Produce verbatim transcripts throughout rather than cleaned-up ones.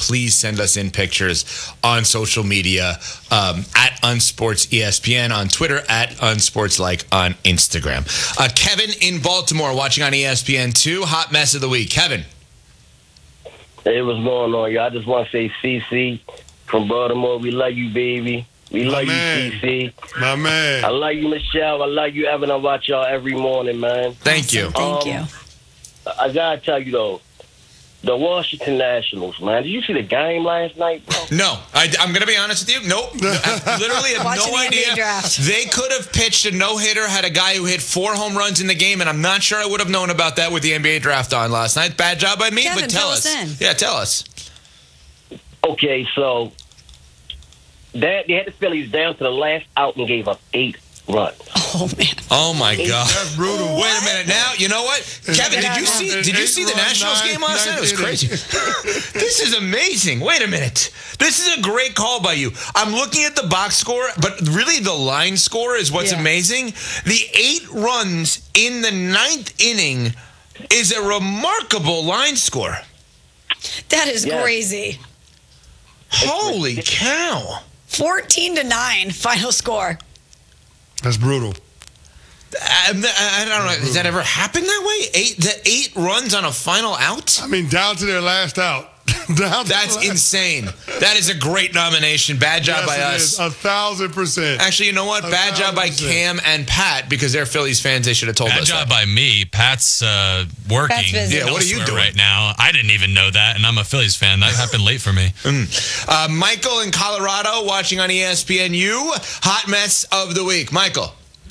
please send us in pictures on social media um, at Unsports E S P N on Twitter, at Unsportslike on Instagram. Uh, Kevin in Baltimore watching on E S P N two. Hot mess of the week. Kevin. Hey, what's going on, y'all? I just want to say, C C from Baltimore, we love you, baby. We My love man. you, C C. My man. I love you, Michelle. I love you, Evan. I watch y'all every morning, man. Thank you. Thank Um, you. I gotta tell you though, the Washington Nationals, man. Did you see the game last night, bro? No, I, I'm going to be honest with you. Nope. I literally have Watching no the N B A idea. draft. They could have pitched a no-hitter, had a guy who hit four home runs in the game, and I'm not sure I would have known about that with the N B A draft on last night. Bad job by me, Kevin, but tell fill us. us in. Yeah, tell us. Okay, so that they had the Phillies down to the last out and gave up eight runs. Oh, man. Oh my God. That's brutal. Wait a minute. Now, you know what? Kevin, did you see did you see the Nationals game last night? It was crazy. This is amazing. Wait a minute. This is a great call by you. I'm looking at the box score, but really the line score is what's Yeah. amazing. The eight runs in the ninth inning is a remarkable line score. That is Yes. crazy. Holy cow. fourteen to nine final score. That's brutal. I, I don't know. Has that ever happened that way? Eight the eight runs on a final out? I mean, down to their last out. down to That's the last. insane. That is a great nomination. Bad job Yes, by it us. is. A thousand percent. Actually, you know what? A Bad job by thousand Cam and Pat because they're Phillies fans. They should have told Bad us job that. by me. Pat's uh, working. Pat's busy. Yeah, what are you elsewhere doing? right now? I didn't even know that, and I'm a Phillies fan. That happened late for me. Uh, Michael in Colorado watching on E S P N U. Hot mess of the week. Michael.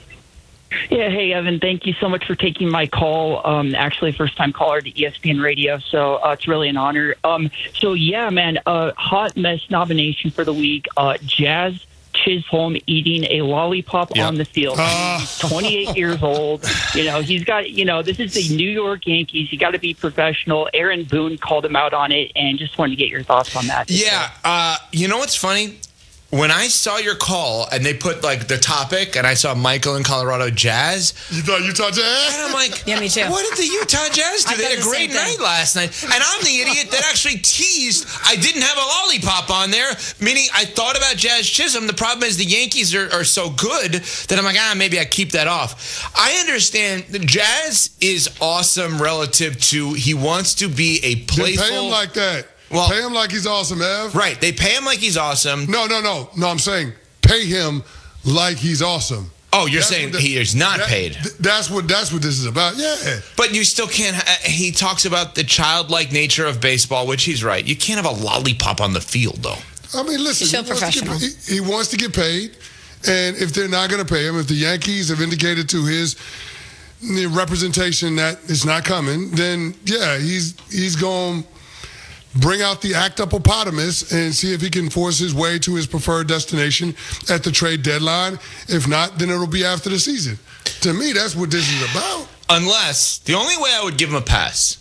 Yeah, hey, Evan, thank you so much for taking my call. Um, actually, first-time caller to E S P N Radio, so uh, it's really an honor. Um, so, yeah, man, uh, hot mess nomination for the week, uh, Jazz Chisholm eating a lollipop Yep. on the field. Ah. He's twenty-eight years old. You know, he's got, you know, this is the New York Yankees. You got to be professional. Aaron Boone called him out on it, and just wanted to get your thoughts on that. Yeah. Uh, you know what's funny? When I saw your call and they put like the topic and I saw Michael in Colorado Jazz, You thought Utah and Jazz? I'm like, Yeah, me too. what did the Utah Jazz do? I They thought had a the great same thing. night last night. And I'm the idiot that actually teased I didn't have a lollipop on there, meaning I thought about Jazz Chisholm. The problem is the Yankees are, are so good that I'm like, ah, maybe I keep that off. I understand that Jazz is awesome relative to he wants to be a Then playful. pay him like that. Well- pay him like he's awesome, Ev. Right. They pay him like he's awesome. No, no, no. No, I'm saying pay him like he's awesome. Oh, you're That's saying what the- he is not that- paid. th- That's what that's what this is about. Yeah. But you still can't. Ha- he talks about the childlike nature of baseball, which he's right. You can't have a lollipop on the field, though. I mean, listen. Show he wants to get- professional. he, he wants to get paid, and if they're not going to pay him, if the Yankees have indicated to his representation that it's not coming, then yeah, he's he's going to bring out the octopotamus and see if he can force his way to his preferred destination at the trade deadline. If not, then it'll be after the season. To me, that's what this is about. Unless the only way I would give him a pass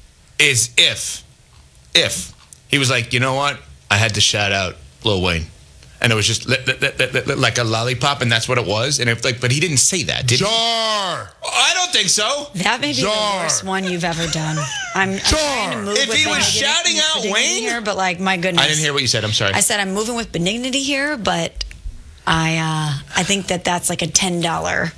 is if, if he was like, you know what, I had to shout out Lil Wayne, and it was just li- li- li- li- li- like a lollipop, and that's what it was. And if like, but he didn't say that, did he? Jar. I don't think so. That may be Jar. the worst one you've ever done. I'm, I'm trying to move If with he was benignity- shouting out benignity Wayne? here, but like my goodness, I didn't hear what you said. I'm sorry. I said I'm moving with benignity here, but I uh, I think that that's like a ten dollar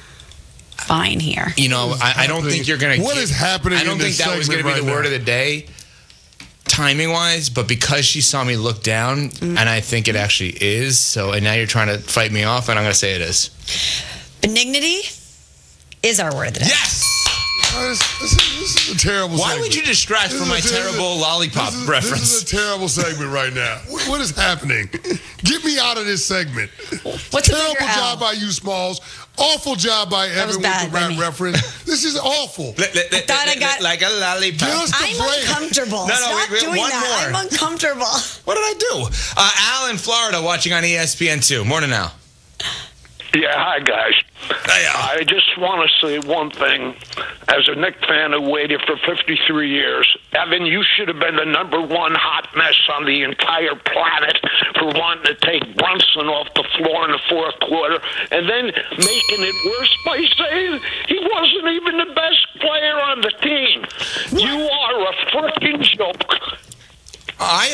fine here. You know, I, I don't happening? think you're gonna. What get- is happening I don't in think this that was gonna be segment the right word now? of the day, timing wise. But because she saw me look down, Mm. and I think it actually is. So, and now you're trying to fight me off, and I'm gonna say it is. Benignity is our word of the day. Yes. Oh, This, this is, this is a terrible Why segment. would you distract This from is my a- this is a- terrible lollipop this is, reference? This is a terrible segment right now. What, what is happening? Get me out of this segment. What's a Terrible bigger L? job by you, Smalls. Awful job by was Evan with bad the by rap me. reference. This is awful. Let- let- let- thought I let- got- like a lollipop. Give us the I'm break. uncomfortable. No, no, Stop wait, wait, doing one that. more. I'm uncomfortable. What did I do? Uh, Al in Florida watching on E S P N two. Morning, Al. Yeah, hi, guys. Hey, Al. I just want to say one thing. As a Knick fan who waited for fifty-three years, Evan, you should have been the number one hot mess on the entire planet for wanting to take Brunson off the floor in the fourth quarter and then making it worse by saying he wasn't even the best player on the team. You are a freaking joke. I